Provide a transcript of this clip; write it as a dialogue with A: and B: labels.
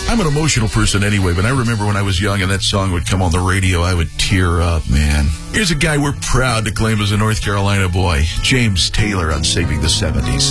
A: I'm an emotional person anyway, but I remember when I was young and that song would come on the radio, I would tear up, man. Here's a guy we're proud to claim as a North Carolina boy, James Taylor on Saving the 70s.